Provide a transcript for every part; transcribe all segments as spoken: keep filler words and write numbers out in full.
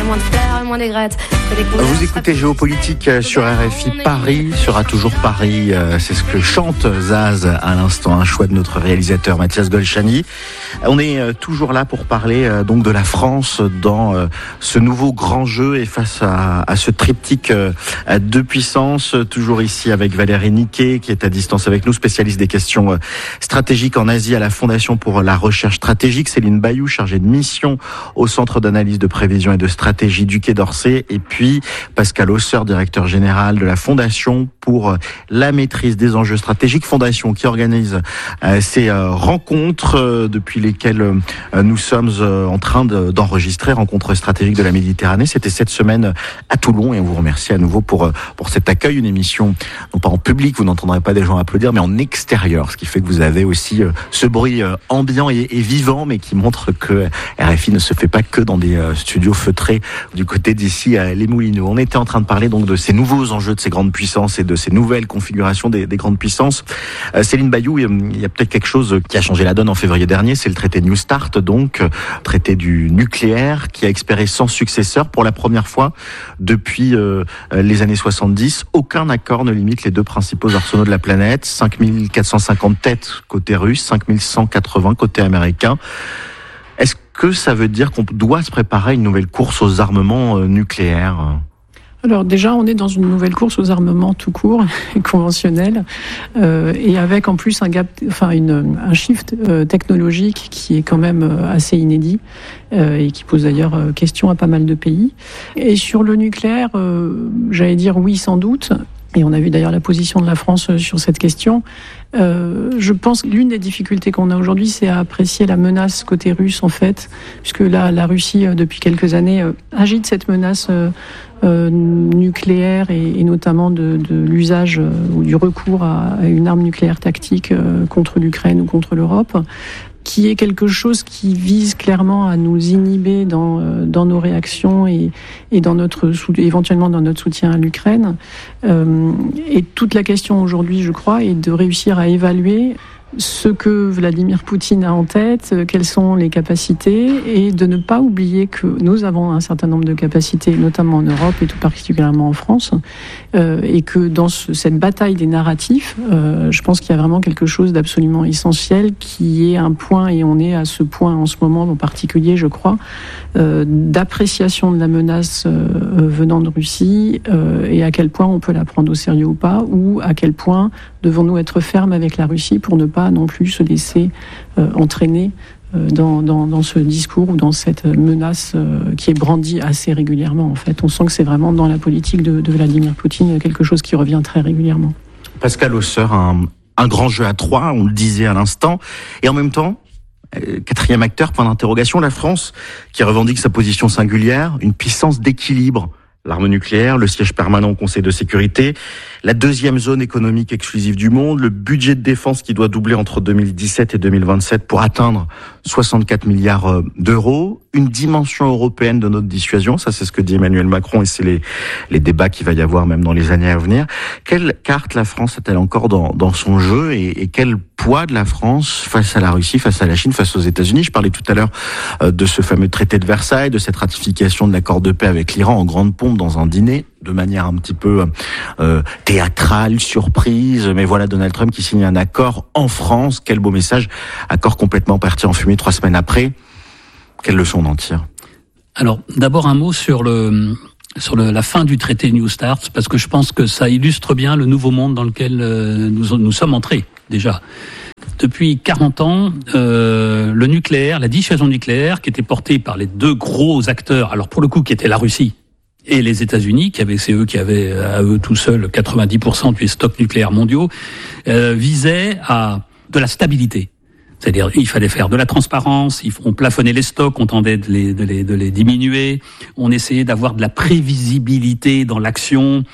moins de fleurs et moins d'aigrettes. Vous écoutez Géopolitique sur R F I. Paris sera toujours Paris. C'est ce que chante Zaz à l'instant, un choix de notre réalisateur Mathias Golchani. On est toujours là pour parler donc de la France dans ce nouveau grand jeu et face à, à ce triptyque de puissance. Toujours ici avec Valérie Niquet qui est à distance avec nous, spécialiste des questions stratégiques en Asie à la Fondation pour la recherche stratégique. Céline Bayou, chargée de mission au Centre d'analyse de prévision et de stratégie du Quai d'Orsay. Et puis Pascal Ausseur, directeur général de la Fondation pour la maîtrise des enjeux stratégiques. Fondation qui organise euh, ces euh, rencontres euh, depuis lesquelles euh, nous sommes euh, en train de, d'enregistrer. Rencontres stratégiques de la Méditerranée. C'était cette semaine à Toulon et on vous remercie à nouveau pour, pour cet accueil. Une émission, non pas en public, vous n'entendrez pas des gens applaudir, mais en extérieur. Ce qui fait que vous avez aussi euh, ce bruit euh, ambiant et, et vivant, mais qui montre que R F I ne se fait pas que dans des euh, studios feutrés du côté d'ici à Les Moulineaux. On était en train de parler donc de ces nouveaux enjeux de ces grandes puissances et de ces nouvelles configurations des, des grandes puissances. Euh, Céline Bayou, il y a peut-être quelque chose qui a changé la donne en février dernier, c'est le traité New Start, donc traité du nucléaire qui a expiré sans successeur pour la première fois depuis euh, les années soixante-dix. Aucun accord ne limite les deux principaux arsenaux de la planète. cinq mille quatre cent cinquante têtes côté russe, cinq mille cent quatre-vingts côté américain. Est-ce que ça veut dire qu'on doit se préparer à une nouvelle course aux armements euh, nucléaires ? Alors déjà, on est dans une nouvelle course aux armements tout court, conventionnel, euh, et avec en plus un gap, enfin une, un shift euh, technologique qui est quand même euh, assez inédit euh, et qui pose d'ailleurs euh, question à pas mal de pays. Et sur le nucléaire, euh, j'allais dire oui sans doute. Et on a vu d'ailleurs la position de la France sur cette question. Euh, je pense que l'une des difficultés qu'on a aujourd'hui, c'est à apprécier la menace côté russe, en fait, puisque là, la Russie, depuis quelques années, euh, agite cette menace euh, euh, nucléaire et, et notamment de, de l'usage euh, ou du recours à, à une arme nucléaire tactique euh, contre l'Ukraine ou contre l'Europe, qui est quelque chose qui vise clairement à nous inhiber dans euh, dans nos réactions et et dans notre éventuellement dans notre soutien à l'Ukraine. Euh, et toute la question aujourd'hui, je crois, est de réussir à évaluer ce que Vladimir Poutine a en tête, quelles sont les capacités, et de ne pas oublier que nous avons un certain nombre de capacités, notamment en Europe et tout particulièrement en France, euh, et que dans ce, cette bataille des narratifs, euh, je pense qu'il y a vraiment quelque chose d'absolument essentiel qui est un point, et on est à ce point en ce moment en particulier, je crois, euh, d'appréciation de la menace euh, venant de Russie, euh, et à quel point on peut la prendre au sérieux ou pas, ou à quel point devons-nous être fermes avec la Russie pour ne pas non plus se laisser euh, entraîner euh, dans, dans, dans ce discours ou dans cette menace euh, qui est brandie assez régulièrement. En fait, on sent que c'est vraiment dans la politique de, de Vladimir Poutine quelque chose qui revient très régulièrement. Pascal Ausseur, un, un grand jeu à trois, on le disait à l'instant, et en même temps, euh, quatrième acteur, point d'interrogation, la France, qui revendique sa position singulière, une puissance d'équilibre. L'arme nucléaire, le siège permanent au Conseil de sécurité, la deuxième zone économique exclusive du monde, le budget de défense qui doit doubler entre deux mille dix-sept et deux mille vingt-sept pour atteindre soixante-quatre milliards d'euros, une dimension européenne de notre dissuasion, ça c'est ce que dit Emmanuel Macron et c'est les, les débats qu'il va y avoir même dans les années à venir. Quelle carte la France a-t-elle encore dans, dans son jeu et, et quel poids de la France face à la Russie, face à la Chine, face aux États-Unis? Je parlais tout à l'heure de ce fameux traité de Versailles, de cette ratification de l'accord de paix avec l'Iran en grande pompe dans un dîner, de manière un petit peu euh, théâtrale, surprise, mais voilà Donald Trump qui signe un accord en France. Quel beau message, accord complètement parti en fumée trois semaines après. Quelle leçon on en tire? Alors, d'abord un mot sur le sur le, la fin du traité New Start, parce que je pense que ça illustre bien le nouveau monde dans lequel euh, nous, nous sommes entrés, déjà. Depuis quarante ans, euh, le nucléaire, la dissuasion nucléaire, qui était portée par les deux gros acteurs, alors pour le coup qui étaient la Russie et les États-Unis, qui avaient, c'est eux qui avaient à eux tout seuls quatre-vingt-dix pour cent des stocks nucléaires mondiaux, euh, visait à de la stabilité. C'est-à-dire, il fallait faire de la transparence, on plafonnait les stocks, on tentait de les, de les, de les diminuer, on essayait d'avoir de la prévisibilité dans l'action,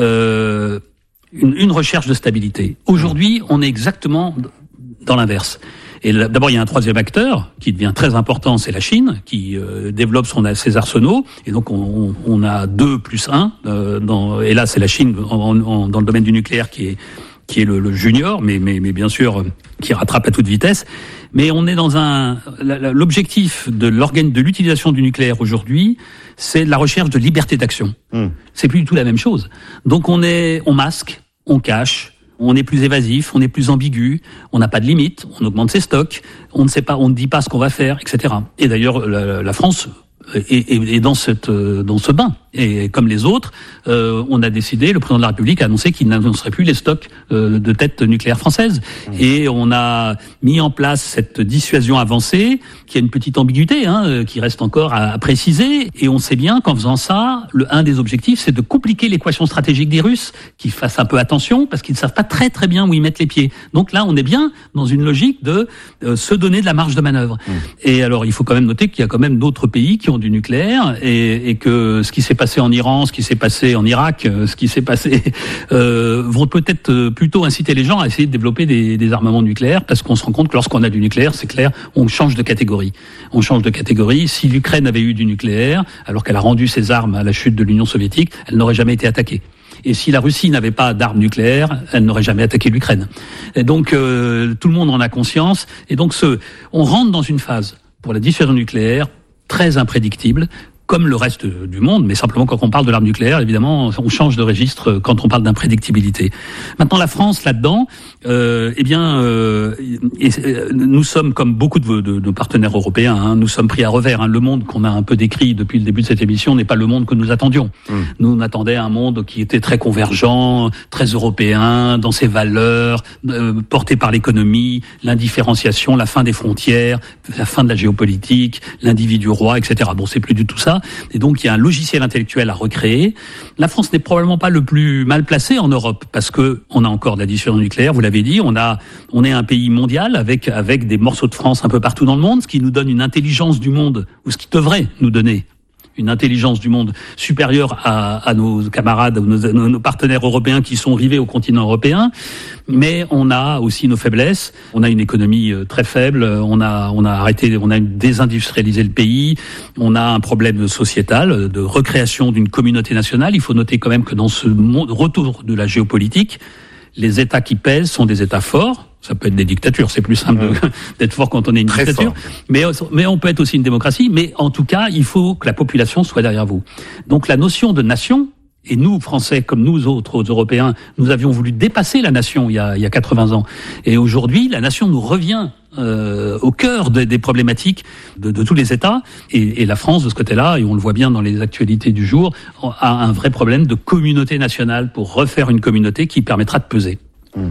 euh, une, une recherche de stabilité. Aujourd'hui, on est exactement dans l'inverse. Et là, d'abord, il y a un troisième acteur qui devient très important, c'est la Chine, qui euh, développe son, ses arsenaux. Et donc, on, on a deux plus un. Euh, dans, et là, c'est la Chine en, en, dans le domaine du nucléaire qui est qui est le, le junior, mais, mais, mais bien sûr qui rattrape à toute vitesse. Mais on est dans un l'objectif de l'organe de l'utilisation du nucléaire aujourd'hui, c'est la recherche de liberté d'action. Mmh. C'est plus du tout la même chose. Donc on est on masque, on cache, on est plus évasif, on est plus ambigu, on n'a pas de limite, on augmente ses stocks, on ne sait pas, on ne dit pas ce qu'on va faire, et cetera. Et d'ailleurs la, la France est, est, est dans cette dans ce bain. Et comme les autres, euh, on a décidé, le président de la République a annoncé qu'il n'annoncerait plus les stocks euh, de têtes nucléaires françaises. Mmh. Et on a mis en place cette dissuasion avancée, qui a une petite ambiguïté, hein, qui reste encore à, à préciser. Et on sait bien qu'en faisant ça, le un des objectifs, c'est de compliquer l'équation stratégique des Russes, qui fassent un peu attention, parce qu'ils ne savent pas très très bien où ils mettent les pieds. Donc là, on est bien dans une logique de euh, se donner de la marge de manœuvre. Mmh. Et alors, il faut quand même noter qu'il y a quand même d'autres pays qui ont du nucléaire, et, et que ce qui s'est passé en Iran, ce qui s'est passé en Irak, ce qui s'est passé euh, vont peut-être plutôt inciter les gens à essayer de développer des, des armements nucléaires, parce qu'on se rend compte que lorsqu'on a du nucléaire, c'est clair, on change de catégorie. On change de catégorie. Si l'Ukraine avait eu du nucléaire, alors qu'elle a rendu ses armes à la chute de l'Union soviétique, elle n'aurait jamais été attaquée. Et si la Russie n'avait pas d'armes nucléaires, elle n'aurait jamais attaqué l'Ukraine. Et donc euh, tout le monde en a conscience. Et donc ce, on rentre dans une phase pour la dissuasion nucléaire très imprédictible, comme le reste du monde, mais simplement quand on parle de l'arme nucléaire, évidemment, on change de registre quand on parle d'imprédictibilité. Maintenant, la France, là-dedans, euh, eh bien, euh, et, euh, nous sommes, comme beaucoup de, de, de partenaires européens, hein, nous sommes pris à revers. Hein. Le monde qu'on a un peu décrit depuis le début de cette émission n'est pas le monde que nous attendions. Mmh. Nous, on attendait un monde qui était très convergent, très européen, dans ses valeurs, euh, porté par l'économie, l'indifférenciation, la fin des frontières, la fin de la géopolitique, l'individu roi, et cetera. Bon, c'est plus du tout ça. Et donc, il y a un logiciel intellectuel à recréer. La France n'est probablement pas le plus mal placé en Europe, parce que on a encore de la dissuasion nucléaire, vous l'avez dit, on a, on est un pays mondial avec, avec des morceaux de France un peu partout dans le monde, ce qui nous donne une intelligence du monde, ou ce qui devrait nous donner une intelligence du monde supérieure à, à nos camarades, à nos, nos partenaires européens qui sont rivés au continent européen. Mais on a aussi nos faiblesses. On a une économie très faible. On a, on a arrêté, on a désindustrialisé le pays. On a un problème sociétal de recréation d'une communauté nationale. Il faut noter quand même que dans ce monde, retour de la géopolitique, les États qui pèsent sont des États forts. Ça peut être des dictatures, c'est plus simple de, d'être fort quand on est une Très dictature. Mais, mais on peut être aussi une démocratie. Mais en tout cas, il faut que la population soit derrière vous. Donc la notion de nation, et nous, Français, comme nous autres Européens, nous avions voulu dépasser la nation il y a, il y a quatre-vingts ans. Et aujourd'hui, la nation nous revient euh, au cœur des, des problématiques de, de tous les États. Et, et la France, de ce côté-là, et on le voit bien dans les actualités du jour, a un vrai problème de communauté nationale pour refaire une communauté qui permettra de peser. Mmh.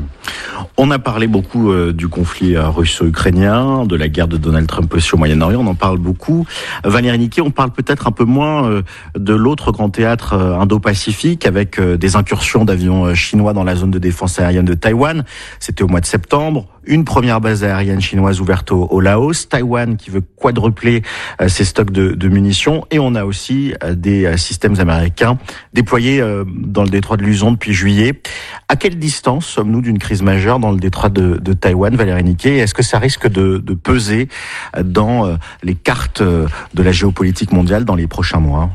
On a parlé beaucoup euh, du conflit euh, russo-ukrainien, de la guerre de Donald Trump aussi au Moyen-Orient, on en parle beaucoup. Euh, Valérie Niquet, on parle peut-être un peu moins euh, de l'autre grand théâtre euh, indo-pacifique avec euh, des incursions d'avions euh, chinois dans la zone de défense aérienne de Taïwan. C'était au mois de septembre. Une première base aérienne chinoise ouverte au, au Laos, Taïwan qui veut quadrupler euh, ses stocks de, de munitions, et on a aussi euh, des euh, systèmes américains déployés euh, dans le détroit de Luzon depuis juillet. À quelle distance sommes-nous d'une crise majeure dans le détroit de, de Taïwan, Valérie Niquet? Est-ce que ça risque de, de peser dans euh, les cartes de la géopolitique mondiale dans les prochains mois?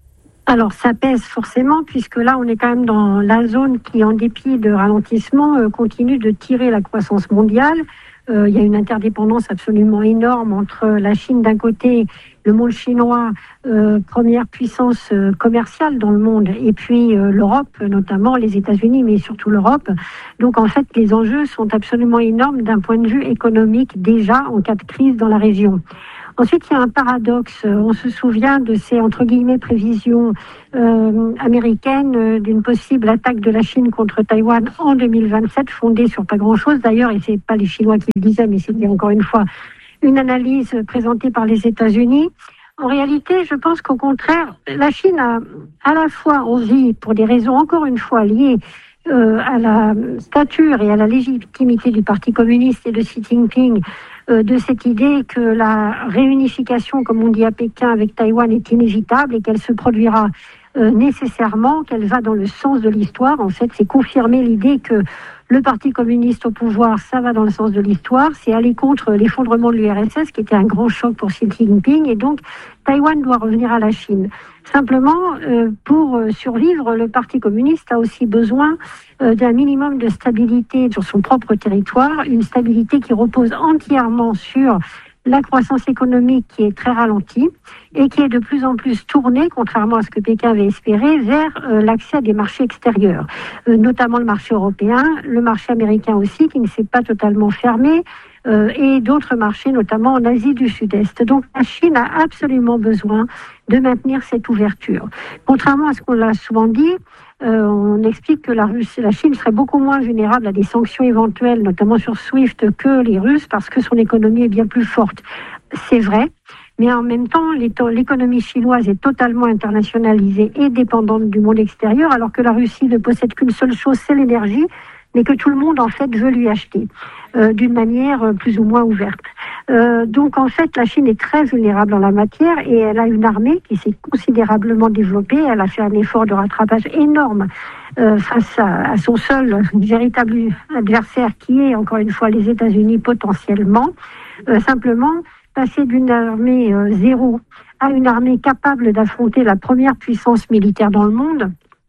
Alors ça pèse forcément, puisque là on est quand même dans la zone qui, en dépit de ralentissement, euh, continue de tirer la croissance mondiale. Euh, il y a une interdépendance absolument énorme entre la Chine d'un côté, le monde chinois, euh, première puissance euh, commerciale dans le monde, et puis euh, l'Europe, notamment les États-Unis, mais surtout l'Europe. Donc en fait, les enjeux sont absolument énormes d'un point de vue économique déjà en cas de crise dans la région. Ensuite, il y a un paradoxe. On se souvient de ces, entre guillemets, prévisions euh, américaines euh, d'une possible attaque de la Chine contre Taïwan en deux mille vingt-sept, fondée sur pas grand-chose d'ailleurs, et c'est pas les Chinois qui le disaient, mais c'était encore une fois une analyse présentée par les États-Unis. En réalité, je pense qu'au contraire, la Chine a à la fois envie, pour des raisons encore une fois liées euh, à la stature et à la légitimité du Parti communiste et de Xi Jinping, euh, de cette idée que la réunification, comme on dit à Pékin, avec Taïwan est inévitable et qu'elle se produira euh, nécessairement, qu'elle va dans le sens de l'histoire. En fait, c'est confirmer l'idée que le Parti communiste au pouvoir, ça va dans le sens de l'histoire, c'est aller contre l'effondrement de l'U R S S, qui était un grand choc pour Xi Jinping, et donc Taïwan doit revenir à la Chine. Simplement, euh, pour survivre, le Parti communiste a aussi besoin euh, d'un minimum de stabilité sur son propre territoire, une stabilité qui repose entièrement sur la croissance économique qui est très ralentie et qui est de plus en plus tournée, contrairement à ce que Pékin avait espéré, vers euh, l'accès à des marchés extérieurs, euh, notamment le marché européen, le marché américain aussi, qui ne s'est pas totalement fermé, euh, et d'autres marchés, notamment en Asie du Sud-Est. Donc la Chine a absolument besoin de maintenir cette ouverture. Contrairement à ce qu'on l'a souvent dit, euh, on explique que la, Russie, la Chine serait beaucoup moins vulnérable à des sanctions éventuelles, notamment sur SWIFT, que les Russes, parce que son économie est bien plus forte. C'est vrai, mais en même temps, l'économie chinoise est totalement internationalisée et dépendante du monde extérieur, alors que la Russie ne possède qu'une seule chose, c'est l'énergie, mais que tout le monde, en fait, veut lui acheter, euh, d'une manière plus ou moins ouverte. Euh, donc, en fait, la Chine est très vulnérable en la matière et elle a une armée qui s'est considérablement développée. Elle a fait un effort de rattrapage énorme euh, face à, à son seul véritable adversaire, qui est, encore une fois, les États-Unis potentiellement. Euh, simplement, passer d'une armée euh, zéro à une armée capable d'affronter la première puissance militaire dans le monde,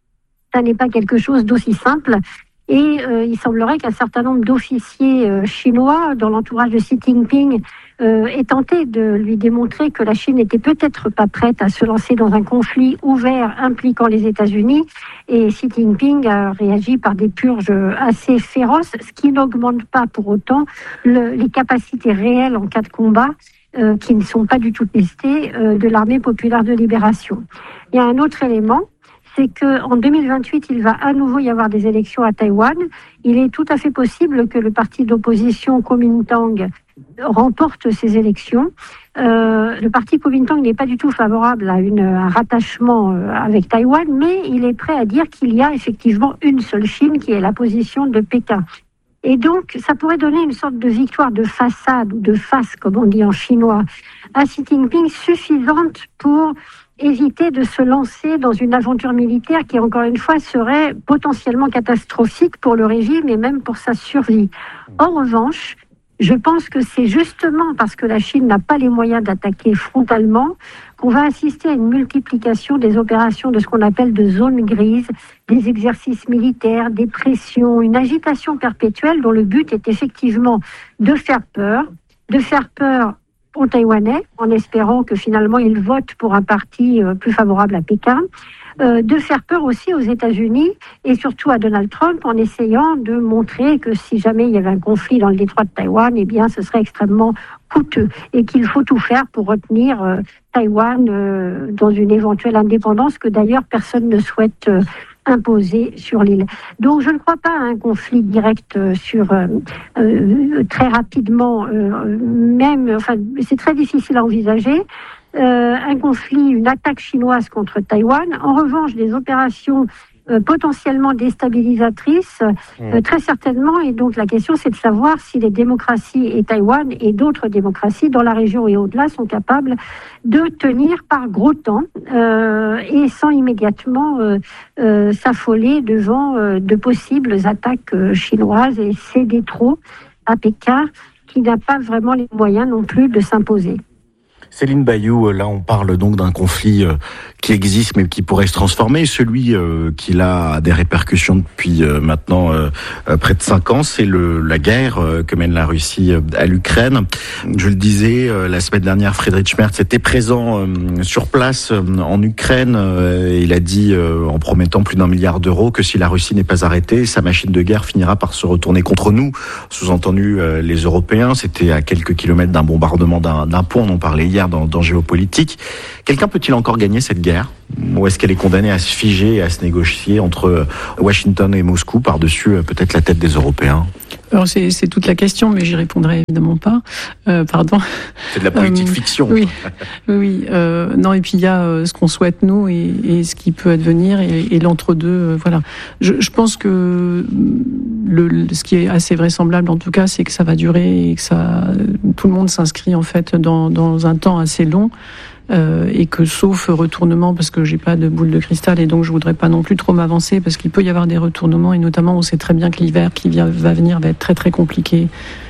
ça n'est pas quelque chose d'aussi simple. Et euh, il semblerait qu'un certain nombre d'officiers euh, chinois dans l'entourage de Xi Jinping euh, aient tenté de lui démontrer que la Chine n'était peut-être pas prête à se lancer dans un conflit ouvert impliquant les États-Unis. Et Xi Jinping a réagi par des purges assez féroces, ce qui n'augmente pas pour autant le, les capacités réelles en cas de combat, euh, qui ne sont pas du tout testées, euh, de l'armée populaire de libération. Il y a un autre élément, c'est qu'en deux mille vingt-huit, il va à nouveau y avoir des élections à Taïwan. Il est tout à fait possible que le parti d'opposition Kuomintang remporte ces élections. Euh, le parti Kuomintang n'est pas du tout favorable à une, un rattachement avec Taïwan, mais il est prêt à dire qu'il y a effectivement une seule Chine, qui est la position de Pékin. Et donc, ça pourrait donner une sorte de victoire de façade, ou de face, comme on dit en chinois, à Xi Jinping, suffisante pour éviter de se lancer dans une aventure militaire qui, encore une fois, serait potentiellement catastrophique pour le régime et même pour sa survie. En revanche, je pense que c'est justement parce que la Chine n'a pas les moyens d'attaquer frontalement qu'on va assister à une multiplication des opérations de ce qu'on appelle de zones grises, des exercices militaires, des pressions, une agitation perpétuelle dont le but est effectivement de faire peur, de faire peur aux Taïwanais, en espérant que finalement ils votent pour un parti euh, plus favorable à Pékin, euh, de faire peur aussi aux États-Unis et surtout à Donald Trump, en essayant de montrer que si jamais il y avait un conflit dans le détroit de Taïwan, eh bien ce serait extrêmement coûteux et qu'il faut tout faire pour retenir euh, Taïwan euh, dans une éventuelle indépendance que d'ailleurs personne ne souhaite euh, imposé sur l'île. Donc je ne crois pas à un conflit direct sur euh, euh, très rapidement, euh, même, enfin c'est très difficile à envisager. Euh, un conflit, une attaque chinoise contre Taïwan. En revanche, des opérations euh, potentiellement déstabilisatrices, euh, très certainement. Et donc la question, c'est de savoir si les démocraties et Taïwan et d'autres démocraties dans la région et au-delà sont capables de tenir par gros temps euh, et sans immédiatement euh, euh, s'affoler devant euh, de possibles attaques euh, chinoises et céder trop à Pékin, qui n'a pas vraiment les moyens non plus de s'imposer. Céline Bayou, là on parle donc d'un conflit qui existe mais qui pourrait se transformer. Celui qui a des répercussions depuis maintenant près de cinq ans, c'est le, la guerre que mène la Russie à l'Ukraine. Je le disais, la semaine dernière, Friedrich Merz était présent sur place en Ukraine. Il a dit, en promettant plus d'un milliard d'euros, que si la Russie n'est pas arrêtée, sa machine de guerre finira par se retourner contre nous. Sous-entendu, les Européens. C'était à quelques kilomètres d'un bombardement d'un, d'un pont, on en parlait hier dans, dans Géopolitique. Quelqu'un peut-il encore gagner cette guerre ? Ou est-ce qu'elle est condamnée à se figer et à se négocier entre Washington et Moscou par-dessus peut-être la tête des Européens ? Alors c'est, c'est toute la question, mais j'y répondrai évidemment pas. Euh, pardon. C'est de la politique euh, fiction. Oui, oui. Euh, non, et puis il y a euh, ce qu'on souhaite nous et, et ce qui peut advenir et, et l'entre-deux. Euh, voilà. Je, je pense que le, le, ce qui est assez vraisemblable, en tout cas, c'est que ça va durer et que ça, tout le monde s'inscrit en fait dans, dans un temps assez long. Euh, et que sauf retournement, parce que j'ai pas de boule de cristal et donc je voudrais pas non plus trop m'avancer, parce qu'il peut y avoir des retournements et notamment on sait très bien que l'hiver qui vient, va venir va être très très compliqué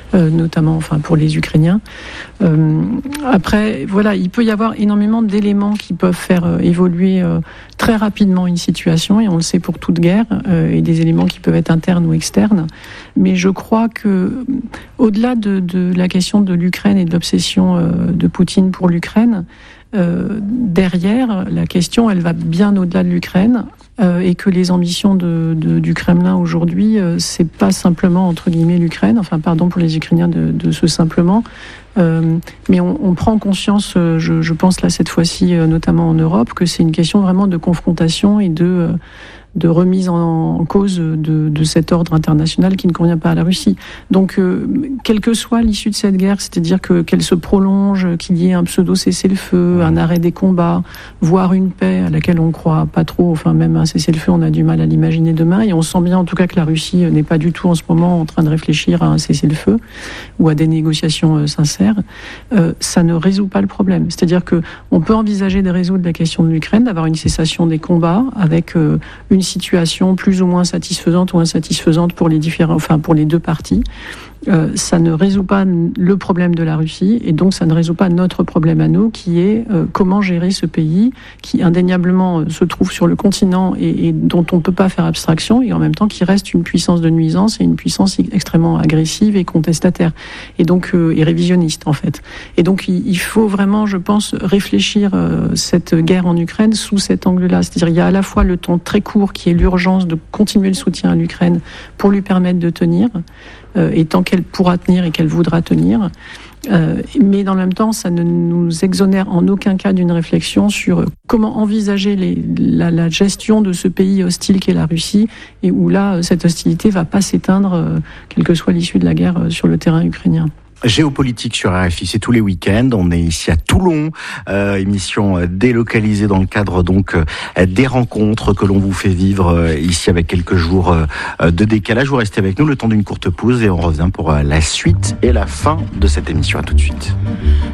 euh, notamment, enfin pour les Ukrainiens. Euh, après, voilà, il peut y avoir énormément d'éléments qui peuvent faire euh, évoluer euh, très rapidement une situation, et on le sait pour toute guerre, euh, et des éléments qui peuvent être internes ou externes. Mais je crois que, au-delà de, de la question de l'Ukraine et de l'obsession euh, de Poutine pour l'Ukraine, euh, derrière, la question, elle va bien au-delà de l'Ukraine. Euh, et que les ambitions de, de, du Kremlin aujourd'hui, euh, c'est pas simplement entre guillemets l'Ukraine, enfin pardon pour les Ukrainiens de, de ce simplement, euh, mais on, on prend conscience, euh, je, je pense là cette fois-ci, euh, notamment en Europe, que c'est une question vraiment de confrontation et de euh, de remise en cause de, de cet ordre international qui ne convient pas à la Russie. Donc, euh, quelle que soit l'issue de cette guerre, c'est-à-dire que qu'elle se prolonge, qu'il y ait un pseudo cessez-le-feu, un arrêt des combats, voire une paix à laquelle on ne croit pas trop, enfin même un cessez-le-feu, on a du mal à l'imaginer demain, et on sent bien en tout cas que la Russie n'est pas du tout en ce moment en train de réfléchir à un cessez-le-feu ou à des négociations euh, sincères, euh, ça ne résout pas le problème. C'est-à-dire que on peut envisager de résoudre la question de l'Ukraine, d'avoir une cessation des combats avec euh, une situation plus ou moins satisfaisante ou insatisfaisante pour les différents, enfin pour les deux parties. Euh, ça ne résout pas le problème de la Russie, et donc ça ne résout pas notre problème à nous, qui est euh, comment gérer ce pays qui indéniablement euh, se trouve sur le continent et, et dont on ne peut pas faire abstraction, et en même temps qui reste une puissance de nuisance et une puissance extrêmement agressive et contestataire, et donc euh, et révisionniste en fait. Et donc il, il faut vraiment, je pense, réfléchir euh, cette guerre en Ukraine sous cet angle-là. C'est-à-dire il y a à la fois le temps très court qui est l'urgence de continuer le soutien à l'Ukraine pour lui permettre de tenir, euh, et tant qu'elle pourra tenir et qu'elle voudra tenir. Euh, mais dans le même temps, ça ne nous exonère en aucun cas d'une réflexion sur comment envisager les, la, la gestion de ce pays hostile qu'est la Russie, et où là, cette hostilité ne va pas s'éteindre, euh, quelle que soit l'issue de la guerre euh, sur le terrain ukrainien. Géopolitique sur R F I, c'est tous les week-ends. On est ici à Toulon, euh, émission délocalisée dans le cadre donc euh, des rencontres que l'on vous fait vivre euh, ici avec quelques jours euh, de décalage. Vous restez avec nous le temps d'une courte pause et on revient pour euh, la suite et la fin de cette émission. À tout de suite.